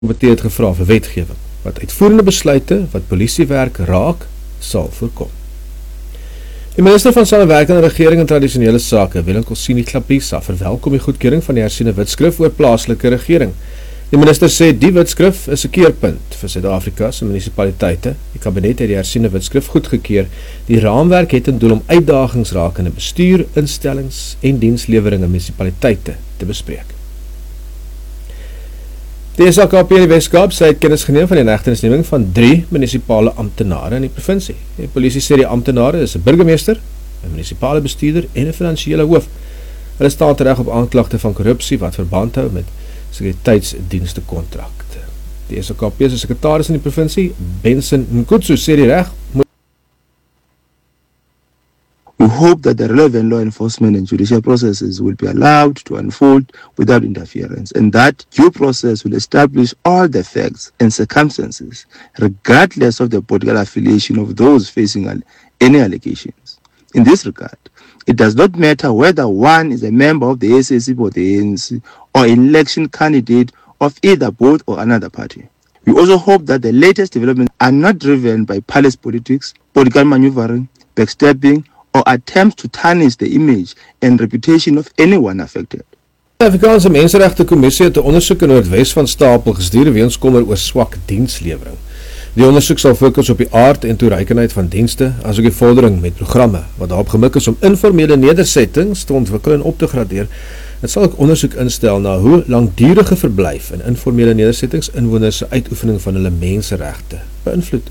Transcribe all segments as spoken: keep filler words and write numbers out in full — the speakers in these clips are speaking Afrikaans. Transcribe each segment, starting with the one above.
Komitee het gevra vir wetgewing, wat uitvoerende besluite wat polisiewerk raak, sal voorkom. Die minister van Samewerkende Regering en Tradisionele Sake, Willem Kosini Klapisa, verwelkom die goedkeuring van die hersiene wetskrif oor plaaslike regering. Die minister sê die wetskrif is 'n keerpunt vir Suid-Afrika se munisipaliteite. Die kabinet het die hersiene wetskrif goedgekeur. Die raamwerk het in doel om uitdagings rakende bestuur, instellings en dienslewering in munisipaliteite te bespreek. Die S A K P in die Wes-Kaap sê het kennis geneem van die inhegtenisneming van drie munisipale amptenare in die provinsie. Die polisie sê die amptenare is 'n burgemeester, 'n munisipale bestuurder en 'n finansiële hoof. Hulle staan tereg op aanklagte van korrupsie wat verband hou met sekuriteitsdienste kontrakte. Die S A K P se sekretaris in die provinsie, Benson Nkutsu, sê die reg moet We hope that the relevant law enforcement and judicial processes will be allowed to unfold without interference, and that due process will establish all the facts and circumstances, regardless of the political affiliation of those facing any allegations. In this regard, it does not matter whether one is a member of the S A C or the A N C or an election candidate of either both or another party. We also hope that the latest developments are not driven by palace politics, political maneuvering, backstabbing, or attempts to tarnish the image and reputation of anyone affected. Die Afrikaanse Menseregte Kommissie het 'n ondersoek in Noordwes van Stapel gestuur weens kommer oor swak dienslewering. Die ondersoek sal fokus op die aard en toereikendheid van dienste, asook die vordering met programme, wat daarop gemik is om informele nedersettings te ontwikkel en op te gradeer. Het sal ook ondersoek instel na hoe langdurige verblyf in informele nedersettings inwoners se uitoefening van hulle menseregte beïnvloed.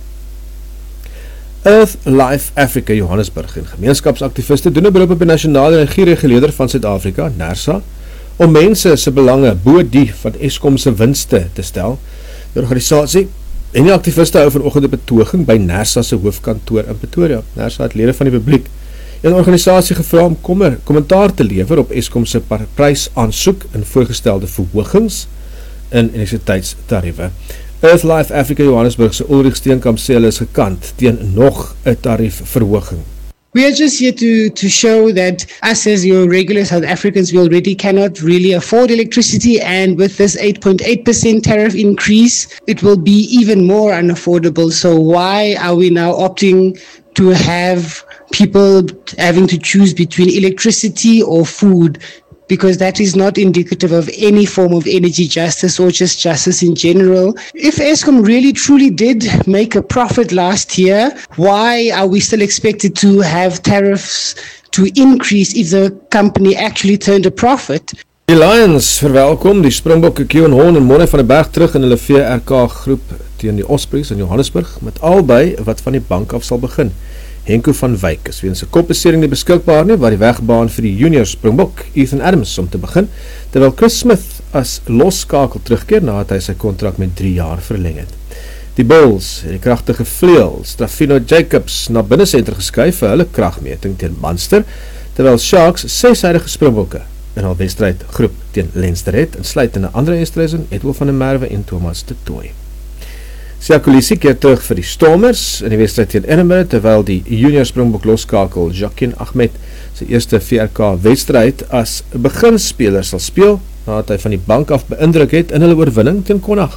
Earth Life Africa Johannesburg en gemeenskapsaktiviste doen 'n beroep op die nasionale energiereguleerder van Suid-Afrika, NERSA, om mense se belange bo die van Eskom se winste te stel. Die organisasie en die aktiviste hou vanoggend 'n betoging by NERSA se hoofkantoor in Pretoria. NERSA het lede van die publiek en die organisasie gevra om kommer kommentaar te lewer op Eskom se prysaansoek en voorgestelde verhogings in elektrisiteitstariewe. Earth Life Africa Johannesburg se Ulrich Steenkamp sê hulle is gekant teen nog 'n tariefverhoging. We are just here to, to show that us as your regular South Africans, we already cannot really afford electricity, and with this eight point eight percent tariff increase, it will be even more unaffordable. So why are we now opting to have people having to choose between electricity or food? Because that is not indicative of any form of energy justice or just justice in general. If Eskom really truly did make a profit last year, why are we still expected to have tariffs to increase if the company actually turned a profit? Die Lions verwelkom die Springbokke Kion Horn en Monne van die Berg terug in hulle V R K groep teen die Ospreys in Johannesburg, met albei wat van die bank af sal begin. Henko van Wyk is weens 'n kopbesering nie beskikbaar nie, waar die wegbaan vir die junior Springbok, Ethan Adams, om te begin, terwyl Chris Smith as losskakel terugkeer nadat hy sy kontrak met drie jaar verleng het. Die Bulls het die kragtige vleuel Strafino Jacobs na binnensenter geskuif vir hulle kragmeting teen Munster, terwyl Sharks sessydige Springbokke in hul wedstryd groep teen Leinster het, insluitende Andre Esterhuizen, Edwin van der Merwe en Thomas de Tooy. Siya Kolisi keer terug vir die Stormers in die wedstryd teen Edinburgh, terwyl die junior Springbok loskakel Jacquin Ahmed sy eerste V R K wedstryd as beginspeler sal speel, nadat hy van die bank af beïndruk het in hulle oorwinning teen Connacht.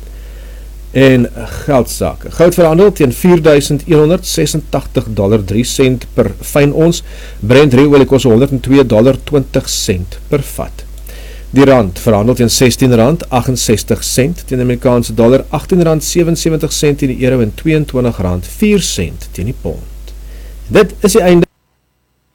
En geldsake. Goud verhandel teen vier duisend een honderd sesentagtig dollar drie sent per fyn ons. Brent ruolie kos honderd en twee dollar twintig sent per vat. Die rand verhandel teen sestien rand agt-en-sestig sent teen die Amerikaanse dollar, agttien rand sewe en sewentig sent teen die euro en tweeëntwintig rand vier sent teen die pond. Dit is die einde